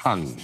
tongue.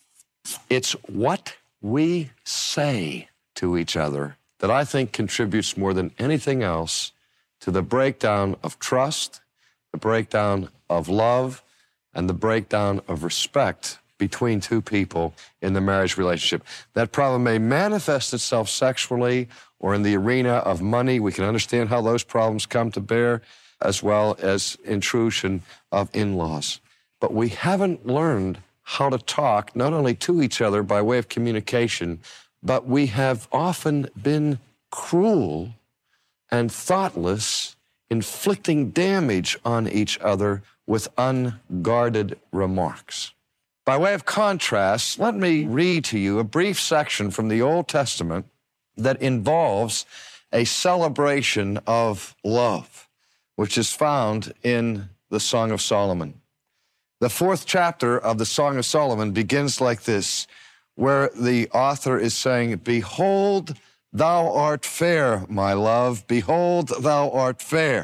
It's what we say to each other that I think contributes more than anything else to the breakdown of trust, the breakdown of love, and the breakdown of respect between two people in the marriage relationship. That problem may manifest itself sexually or in the arena of money. We can understand how those problems come to bear, as well as intrusion of in-laws. But we haven't learned how to talk not only to each other by way of communication, but we have often been cruel and thoughtless, inflicting damage on each other with unguarded remarks. By way of contrast, let me read to you a brief section from the Old Testament that involves a celebration of love, which is found in the Song of Solomon. The 4th chapter of the Song of Solomon begins like this, where the author is saying, "Behold, thou art fair, my love. Behold, thou art fair.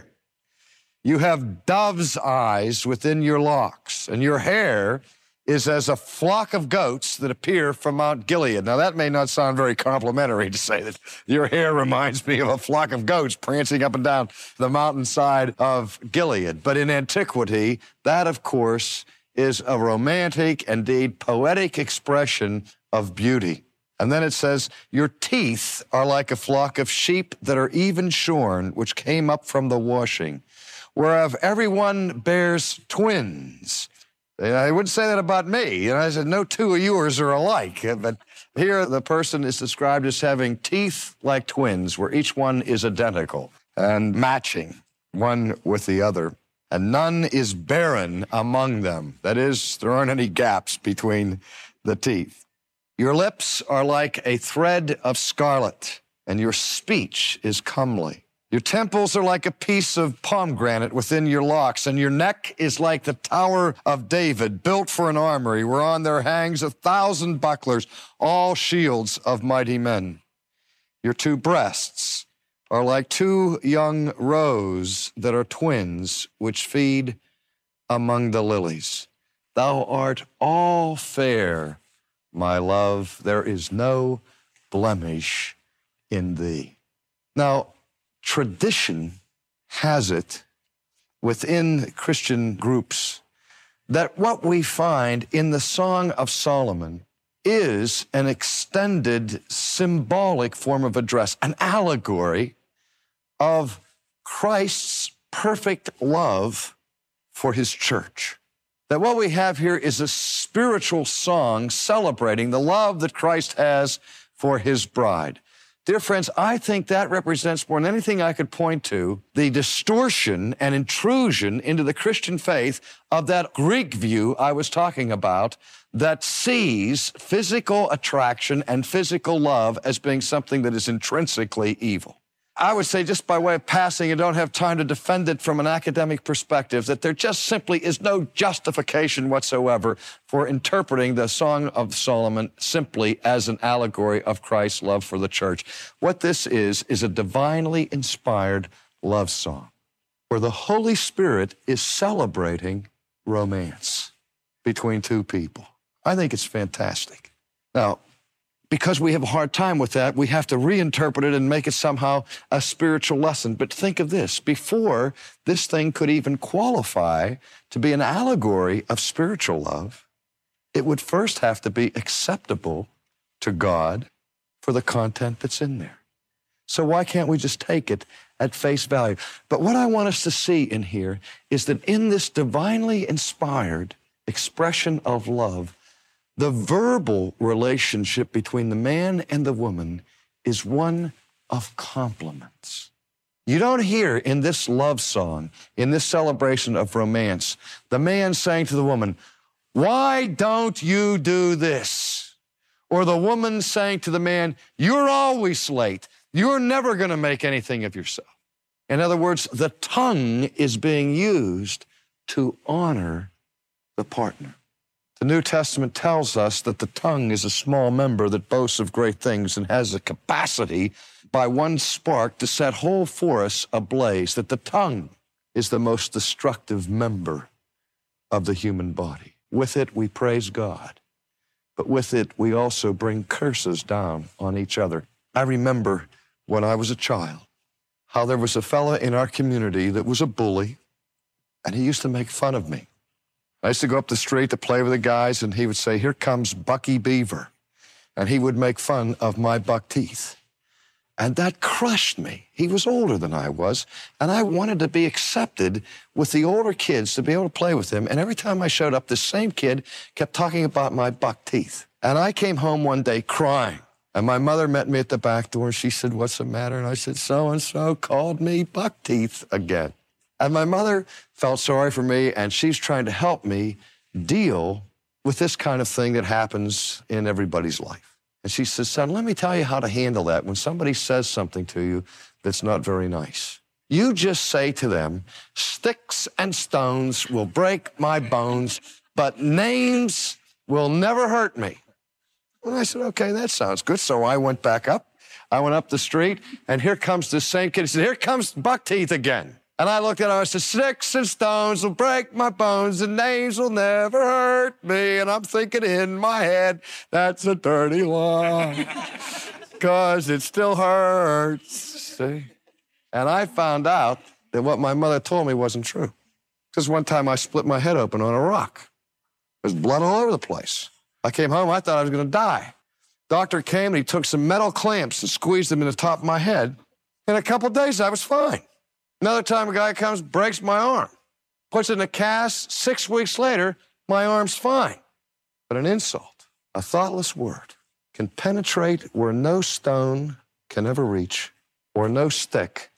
You have dove's eyes within your locks, and your hair is as a flock of goats that appear from Mount Gilead." Now, that may not sound very complimentary to say that your hair reminds me of a flock of goats prancing up and down the mountainside of Gilead. But in antiquity, that, of course, is a romantic, indeed poetic expression of beauty. And then it says, "Your teeth are like a flock of sheep that are even shorn, which came up from the washing, whereof every one bears twins." I wouldn't say that about me. I said, no two of yours are alike. But here the person is described as having teeth like twins, where each one is identical and matching one with the other. And none is barren among them. That is, there aren't any gaps between the teeth. Your lips are like a thread of scarlet, and your speech is comely. Your temples are like a piece of pomegranate within your locks, and your neck is like the Tower of David, built for an armory, whereon there hangs 1,000 bucklers, all shields of mighty men. Your 2 breasts are like 2 young roes that are twins, which feed among the lilies. Thou art all fair, my love. There is no blemish in thee. Now, tradition has it within Christian groups that what we find in the Song of Solomon is an extended symbolic form of address, an allegory of Christ's perfect love for his church. That what we have here is a spiritual song celebrating the love that Christ has for his bride. Dear friends, I think that represents more than anything I could point to the distortion and intrusion into the Christian faith of that Greek view I was talking about that sees physical attraction and physical love as being something that is intrinsically evil. I would say, just by way of passing, and don't have time to defend it from an academic perspective, that there just simply is no justification whatsoever for interpreting the Song of Solomon simply as an allegory of Christ's love for the church. What this is a divinely inspired love song where the Holy Spirit is celebrating romance between 2 people. I think it's fantastic. Now, because we have a hard time with that, we have to reinterpret it and make it somehow a spiritual lesson. But think of this. Before this thing could even qualify to be an allegory of spiritual love, it would first have to be acceptable to God for the content that's in there. So why can't we just take it at face value? But what I want us to see in here is that in this divinely inspired expression of love, the verbal relationship between the man and the woman is one of compliments. You don't hear in this love song, in this celebration of romance, the man saying to the woman, "Why don't you do this?" Or the woman saying to the man, "You're always late. You're never going to make anything of yourself." In other words, the tongue is being used to honor the partner. The New Testament tells us that the tongue is a small member that boasts of great things and has the capacity by one spark to set whole forests ablaze, that the tongue is the most destructive member of the human body. With it, we praise God. but with it, we also bring curses down on each other. I remember when I was a child, how there was a fella in our community that was a bully, and he used to make fun of me. I used to go up the street to play with the guys, and he would say, "Here comes Bucky Beaver." And he would make fun of my buck teeth. And that crushed me. He was older than I was, and I wanted to be accepted with the older kids to be able to play with them. And every time I showed up, this same kid kept talking about my buck teeth. And I came home one day crying, and my mother met me at the back door, and she said, "What's the matter?" And I said, "So-and-so called me buck teeth again." And my mother felt sorry for me, and she's trying to help me deal with this kind of thing that happens in everybody's life. And she says, "Son, let me tell you how to handle that when somebody says something to you that's not very nice. You just say to them, 'Sticks and stones will break my bones, but names will never hurt me.'" And I said, "Okay, that sounds good." So I went back up. I went up the street, and here comes this same kid. He said, "Here comes buck teeth again." And I looked at him, I said, "Sticks and stones will break my bones, and names will never hurt me." And I'm thinking in my head, that's a dirty lie, because it still hurts, see? And I found out that what my mother told me wasn't true. Because one time I split my head open on a rock. There's blood all over the place. I came home, I thought I was going to die. Doctor came, and he took some metal clamps and squeezed them in the top of my head. In a couple of days, I was fine. Another time a guy comes, breaks my arm, puts it in a cast. 6 weeks later, my arm's fine. But an insult, a thoughtless word, can penetrate where no stone can ever reach or no stick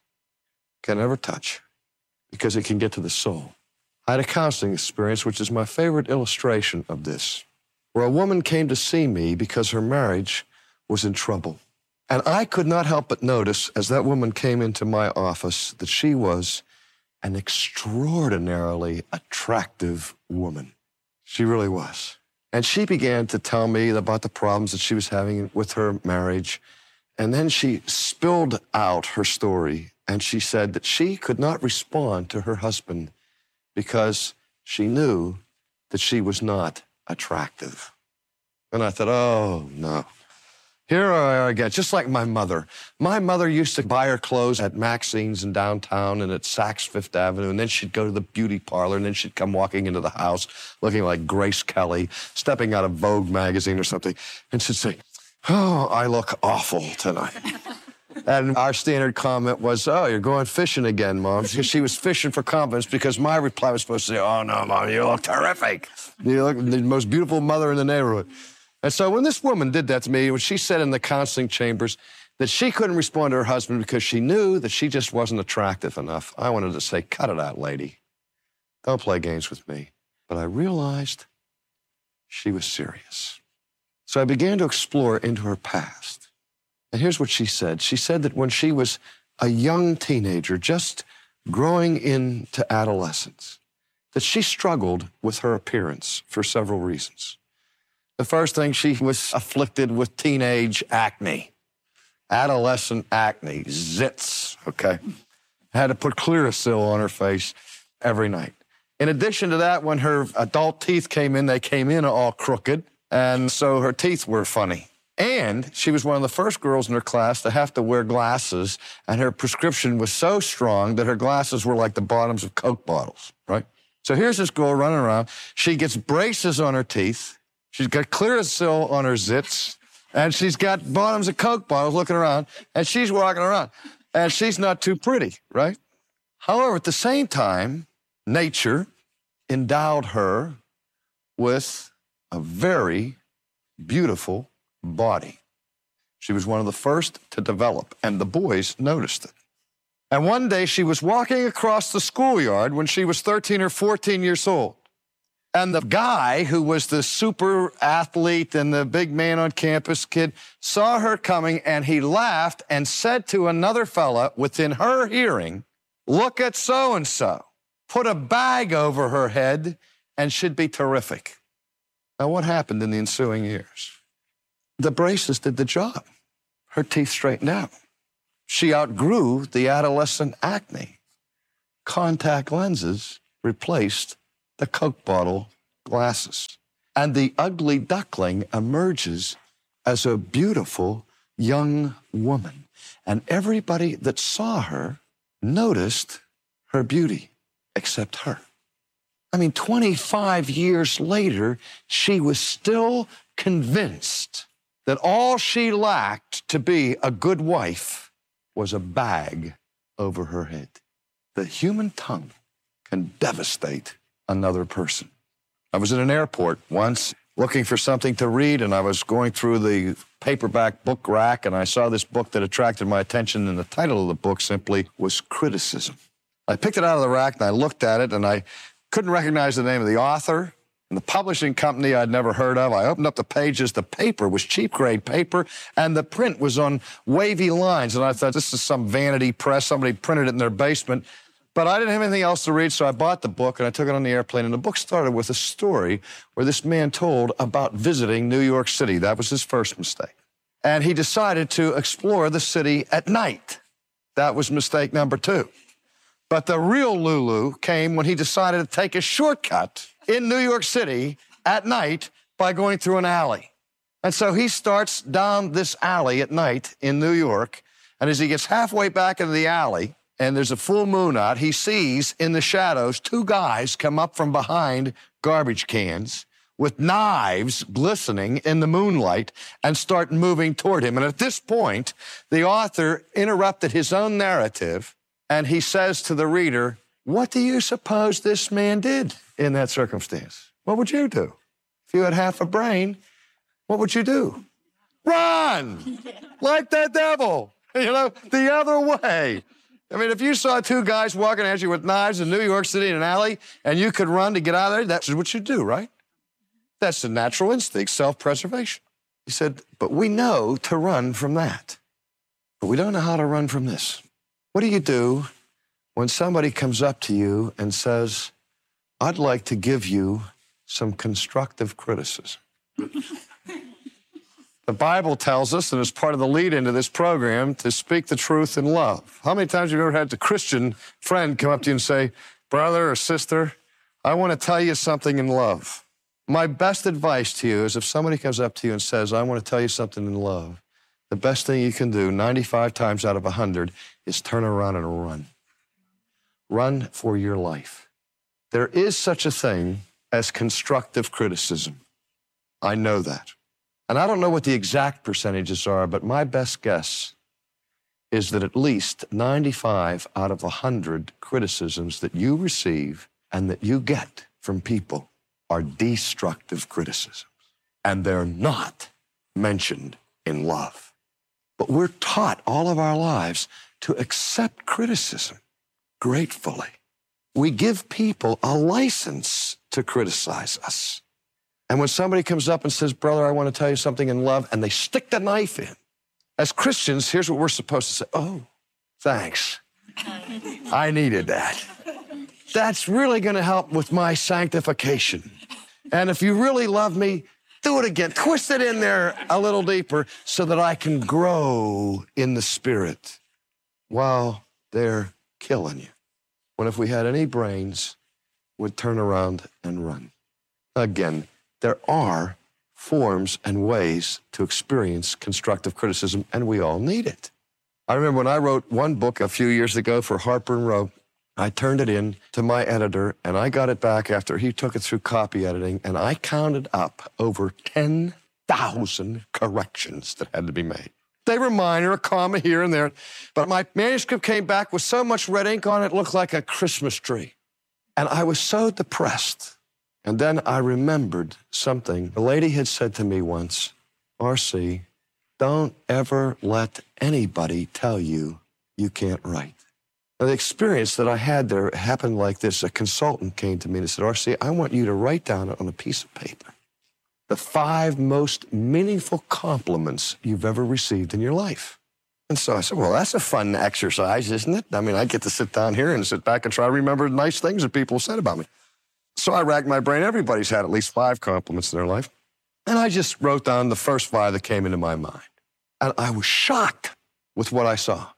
can ever touch, because it can get to the soul. I had a counseling experience, which is my favorite illustration of this, where a woman came to see me because her marriage was in trouble. And I could not help but notice, as that woman came into my office, that she was an extraordinarily attractive woman. She really was. And she began to tell me about the problems that she was having with her marriage. And then she spilled out her story, and she said that she could not respond to her husband because she knew that she was not attractive. And I thought, oh, no. Here I are again, just like my mother. My mother used to buy her clothes at Maxine's in downtown and at Saks Fifth Avenue, and then she'd go to the beauty parlor, and then she'd come walking into the house looking like Grace Kelly, stepping out of Vogue magazine or something, and she'd say, "Oh, I look awful tonight." And our standard comment was, "Oh, you're going fishing again, Mom." Because she was fishing for confidence, because my reply was supposed to say, "Oh, no, Mom, you look terrific. You look the most beautiful mother in the neighborhood." And so when this woman did that to me, when she said in the counseling chambers that she couldn't respond to her husband because she knew that she just wasn't attractive enough, I wanted to say, "Cut it out, lady. Don't play games with me." But I realized she was serious. So I began to explore into her past. And here's what she said. She said that when she was a young teenager, just growing into adolescence, that she struggled with her appearance for several reasons. The first thing, she was afflicted with teenage acne, adolescent acne, zits, okay? Had to put Clearasil on her face every night. In addition to that, when her adult teeth came in, they came in all crooked, and so her teeth were funny. And she was one of the first girls in her class to have to wear glasses, and her prescription was so strong that her glasses were like the bottoms of Coke bottles, right? So here's this girl running around. She gets braces on her teeth. She's got Clearasil on her zits, and she's got bottoms of Coke bottles looking around, and she's walking around, and she's not too pretty, right? However, at the same time, nature endowed her with a very beautiful body. She was one of the first to develop, and the boys noticed it. And one day she was walking across the schoolyard when she was 13 or 14 years old. And the guy who was the super athlete and the big man on campus kid saw her coming, and he laughed and said to another fella within her hearing, "Look at so-and-so. Put a bag over her head and she'd be terrific." Now, what happened in the ensuing years? The braces did the job. Her teeth straightened out. She outgrew the adolescent acne. Contact lenses replaced the Coke bottle glasses. And the ugly duckling emerges as a beautiful young woman. And everybody that saw her noticed her beauty, except her. 25 years later, she was still convinced that all she lacked to be a good wife was a bag over her head. The human tongue can devastate another person. I was in an airport once looking for something to read, and I was going through the paperback book rack, and I saw this book that attracted my attention, and the title of the book simply was Criticism. I picked it out of the rack, and I looked at it, and I couldn't recognize the name of the author and the publishing company I'd never heard of. I opened up the pages. The paper was cheap-grade paper, and the print was on wavy lines, and I thought, this is some vanity press. Somebody printed it in their basement. But I didn't have anything else to read, so I bought the book, and I took it on the airplane, and the book started with a story where this man told about visiting New York City. That was his first mistake. And he decided to explore the city at night. That was mistake number 2. But the real Lulu came when he decided to take a shortcut in New York City at night by going through an alley. And so he starts down this alley at night in New York, and as he gets halfway back into the alley, and there's a full moon out, he sees in the shadows 2 guys come up from behind garbage cans with knives glistening in the moonlight and start moving toward him. And at this point, the author interrupted his own narrative, and he says to the reader, what do you suppose this man did in that circumstance? What would you do? If you had half a brain, what would you do? Run! Like the devil, the other way. If you saw 2 guys walking at you with knives in New York City in an alley and you could run to get out of there, that's what you do, right? That's the natural instinct, self-preservation. He said, but we know to run from that. But we don't know how to run from this. What do you do when somebody comes up to you and says, I'd like to give you some constructive criticism? The Bible tells us, and as part of the lead into this program, to speak the truth in love. How many times have you ever had a Christian friend come up to you and say, brother or sister, I want to tell you something in love. My best advice to you is if somebody comes up to you and says, I want to tell you something in love, the best thing you can do 95 times out of 100 is turn around and run. Run for your life. There is such a thing as constructive criticism. I know that. And I don't know what the exact percentages are, but my best guess is that at least 95 out of 100 criticisms that you receive and that you get from people are destructive criticisms. And they're not mentioned in love. But we're taught all of our lives to accept criticism gratefully. We give people a license to criticize us. And when somebody comes up and says, brother, I want to tell you something in love, and they stick the knife in, as Christians, here's what we're supposed to say. Oh, thanks. I needed that. That's really going to help with my sanctification. And if you really love me, do it again. Twist it in there a little deeper so that I can grow in the Spirit while they're killing you. When if we had any brains, we'd turn around and run. Again, there are forms and ways to experience constructive criticism, and we all need it. I remember when I wrote one book a few years ago for Harper & Row, I turned it in to my editor, and I got it back after he took it through copy editing, and I counted up over 10,000 corrections that had to be made. They were minor, a comma here and there, but my manuscript came back with so much red ink on it, it looked like a Christmas tree. And I was so depressed. And then I remembered something. A lady had said to me once, R.C., don't ever let anybody tell you you can't write. Now, the experience that I had there happened like this. A consultant came to me and said, R.C., I want you to write down on a piece of paper the 5 most meaningful compliments you've ever received in your life. And so I said, well, that's a fun exercise, isn't it? I mean, I get to sit down here and sit back and try to remember nice things that people said about me. So I racked my brain. Everybody's had at least 5 compliments in their life. And I just wrote down the first 5 that came into my mind. And I was shocked with what I saw.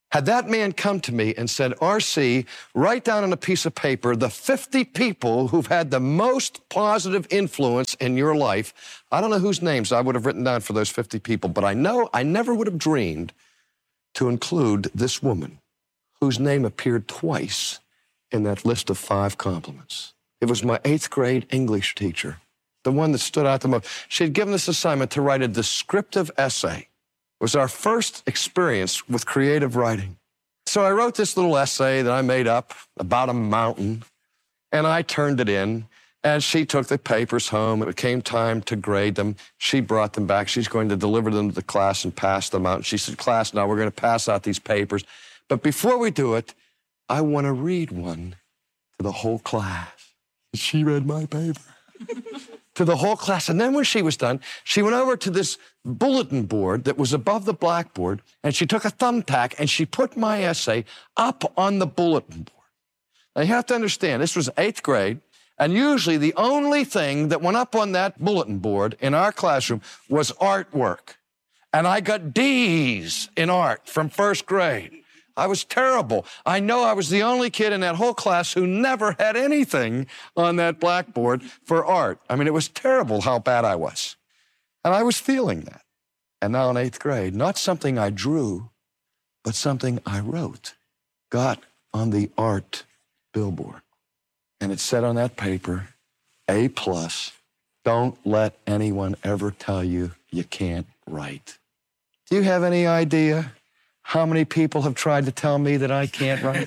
Had that man come to me and said, R.C., write down on a piece of paper the 50 people who've had the most positive influence in your life, I don't know whose names I would have written down for those 50 people, but I know I never would have dreamed to include this woman whose name appeared twice in that list of 5 compliments. It was my 8th grade English teacher, the one that stood out the most. She had given us an assignment to write a descriptive essay. It was our first experience with creative writing. So I wrote this little essay that I made up about a mountain, and I turned it in, and she took the papers home. It came time to grade them. She brought them back. She's going to deliver them to the class and pass them out. And she said, class, now we're going to pass out these papers. But before we do it, I want to read one to the whole class. She read my paper. To the whole class. And then when she was done, she went over to this bulletin board that was above the blackboard, and she took a thumbtack and she put my essay up on the bulletin board. Now you have to understand, this was 8th grade, and usually the only thing that went up on that bulletin board in our classroom was artwork. And I got D's in art from 1st grade. I was terrible. I know I was the only kid in that whole class who never had anything on that blackboard for art. I mean, it was terrible how bad I was. And I was feeling that. And now in 8th grade, not something I drew, but something I wrote, got on the art billboard. And it said on that paper, A+, don't let anyone ever tell you you can't write. Do you have any idea how many people have tried to tell me that I can't write?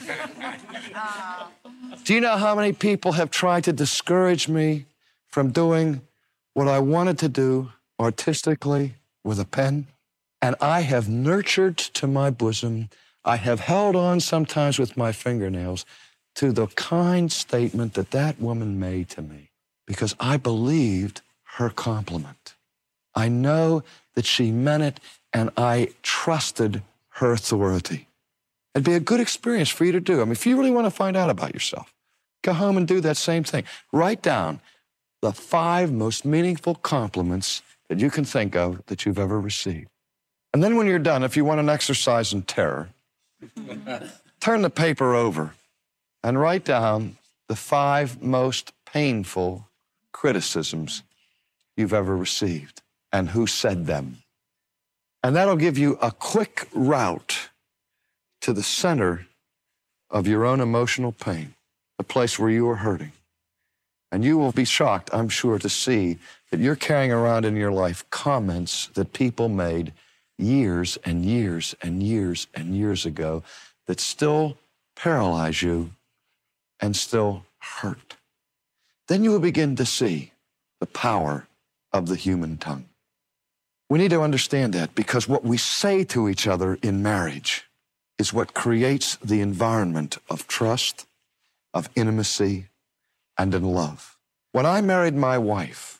Do you know how many people have tried to discourage me from doing what I wanted to do artistically with a pen? And I have nurtured to my bosom, I have held on sometimes with my fingernails to the kind statement that that woman made to me because I believed her compliment. I know that she meant it, and I trusted her authority. It'd be a good experience for you to do. I mean, if you really want to find out about yourself, go home and do that same thing. Write down the 5 most meaningful compliments that you can think of that you've ever received. And then when you're done, if you want an exercise in terror, turn the paper over and write down the 5 most painful criticisms you've ever received and who said them. And that'll give you a quick route to the center of your own emotional pain, the place where you are hurting. And you will be shocked, I'm sure, to see that you're carrying around in your life comments that people made years and years and years and years ago that still paralyze you and still hurt. Then you will begin to see the power of the human tongue. We need to understand that because what we say to each other in marriage is what creates the environment of trust, of intimacy, and in love. When I married my wife,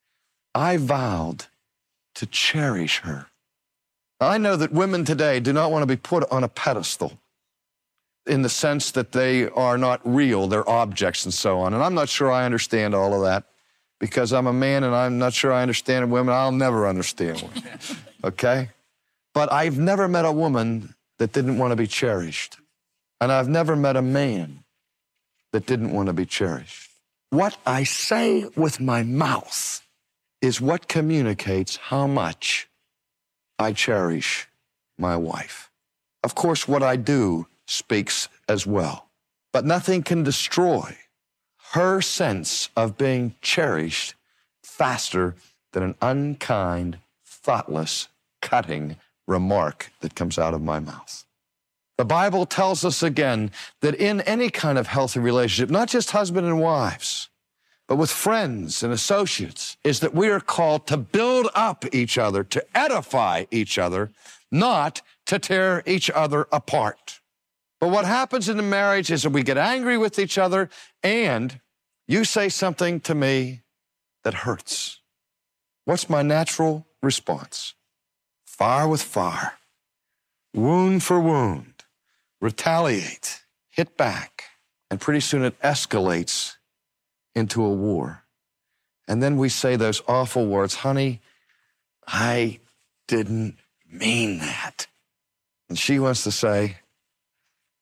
I vowed to cherish her. I know that women today do not want to be put on a pedestal in the sense that they are not real, they're objects and so on. And I'm not sure I understand all of that. Because I'm a man and I'm not sure I understand women. I'll never understand women, okay? But I've never met a woman that didn't want to be cherished. And I've never met a man that didn't want to be cherished. What I say with my mouth is what communicates how much I cherish my wife. Of course, what I do speaks as well. But nothing can destroy her sense of being cherished faster than an unkind, thoughtless, cutting remark that comes out of my mouth. The Bible tells us again that in any kind of healthy relationship, not just husband and wives, but with friends and associates, is that we are called to build up each other, to edify each other, not to tear each other apart. But what happens in the marriage is that we get angry with each other and you say something to me that hurts. What's my natural response? Fire with fire, wound for wound, retaliate, hit back, and pretty soon it escalates into a war. And then we say those awful words, honey, I didn't mean that. And she wants to say,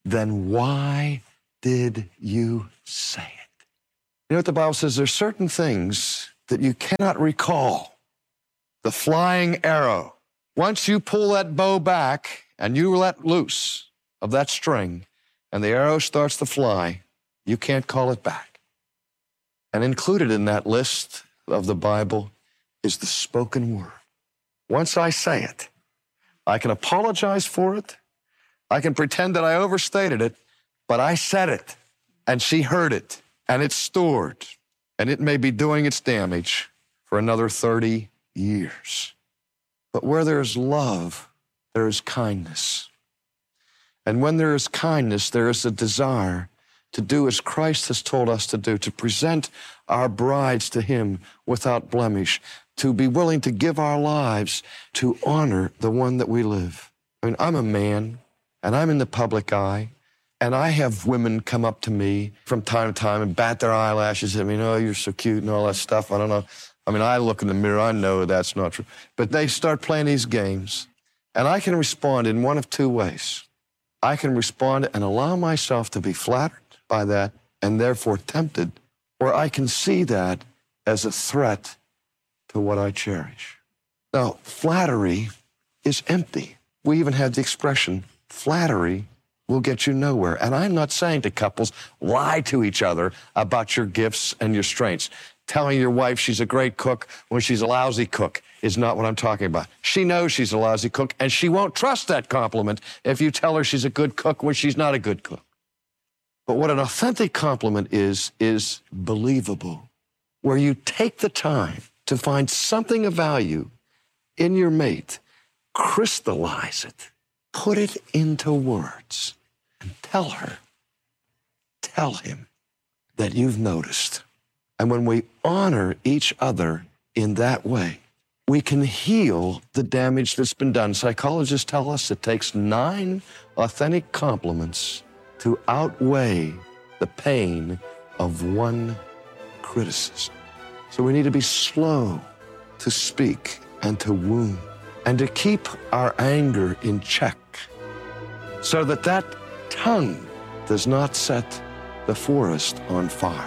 then why did you say it? You know what the Bible says? There's certain things that you cannot recall. The flying arrow. Once you pull that bow back and you let loose of that string and the arrow starts to fly, you can't call it back. And included in that list of the Bible is the spoken word. Once I say it, I can apologize for it. I can pretend that I overstated it, but I said it, and she heard it, and it's stored, and it may be doing its damage for another 30 years. But where there is love, there is kindness. And when there is kindness, there is a desire to do as Christ has told us to do, to present our brides to him without blemish, to be willing to give our lives to honor the one that we live. I mean, I'm a man, and I'm in the public eye, and I have women come up to me from time to time and bat their eyelashes at me, oh, you're so cute and all that stuff. I don't know. I mean, I look in the mirror, I know that's not true. But they start playing these games, and I can respond in one of two ways. I can respond and allow myself to be flattered by that and therefore tempted, or I can see that as a threat to what I cherish. Now, flattery is empty. We even have the expression, flattery will get you nowhere. And I'm not saying to couples, lie to each other about your gifts and your strengths. Telling your wife she's a great cook when she's a lousy cook is not what I'm talking about. She knows she's a lousy cook, and she won't trust that compliment if you tell her she's a good cook when she's not a good cook. But what an authentic compliment is believable, where you take the time to find something of value in your mate, crystallize it, put it into words, and tell him that you've noticed. And when we honor each other in that way, we can heal the damage that's been done. Psychologists tell us it takes 9 authentic compliments to outweigh the pain of one criticism. So we need to be slow to speak and to wound and to keep our anger in check so that that tongue does not set the forest on fire.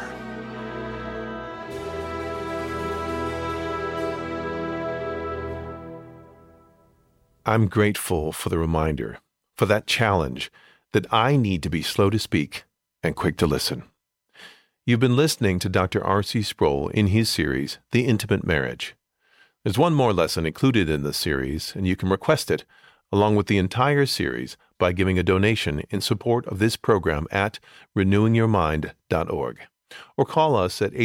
I'm grateful for the reminder, for that challenge, that I need to be slow to speak and quick to listen. You've been listening to Dr. R.C. Sproul in his series, The Intimate Marriage. There's one more lesson included in this series, and you can request it, along with the entire series, by giving a donation in support of this program at renewingyourmind.org. Or call us at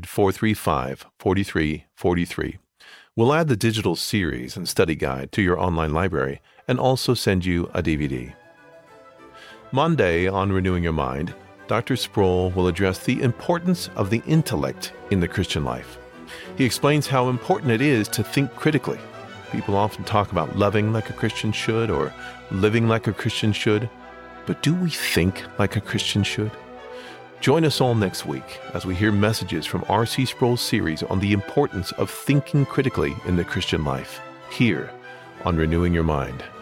800-435-4343. We'll add the digital series and study guide to your online library and also send you a DVD. Monday on Renewing Your Mind, Dr. Sproul will address the importance of the intellect in the Christian life. He explains how important it is to think critically. People often talk about loving like a Christian should or living like a Christian should, but do we think like a Christian should? Join us all next week as we hear messages from R.C. Sproul's series on the importance of thinking critically in the Christian life, here on Renewing Your Mind.